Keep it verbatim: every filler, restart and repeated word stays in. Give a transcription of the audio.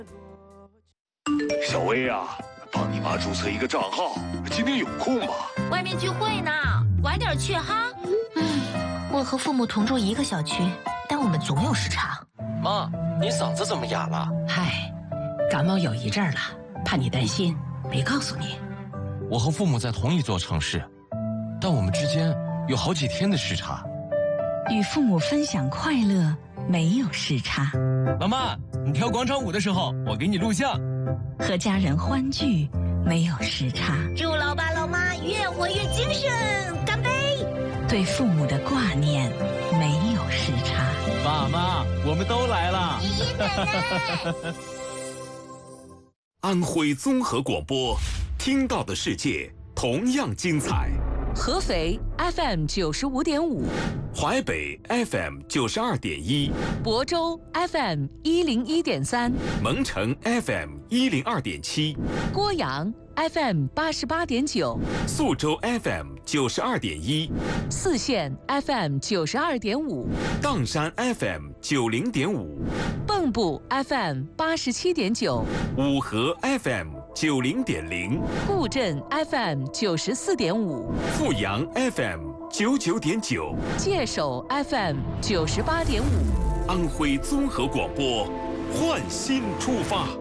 小薇啊，帮你妈注册一个账号，今天有空吗？ 外面聚会呢，晚点去哈。 唉，我和父母同住一个小区，但我们总有时差。 妈，你嗓子怎么哑了？ 嗨，感冒有一阵儿了，怕你担心，没告诉你。 我和父母在同一座城市，但我们之间有好几天的时差。 与父母分享快乐，没有时差。 老妈，你跳广场舞的时候，我给你录像。 和家人欢聚，没有时差。 祝老爸老妈越活越精神，干杯！ 对父母的挂念，没有时差。 爸妈，我们都来了。 爷爷奶奶。 安徽综合广播，听到的世界同样精彩。 合肥 F M 九十五点五， 淮北 F M 九十二点一， 亳州 F M 一零一点三， 蒙城 F M 一零二点七， 郭阳 F M 八十八点九， 宿州 F M 九十二点一， 泗县 F M 九十二点五， 砀山 F M 九零点五， 蚌埠 F M 八十七点九， 五河 F M 九零点零， 固镇 F M 九十四点五， 阜阳 F M 九九点九， 界首 F M 九十八点五， 安徽综合广播，焕新出发。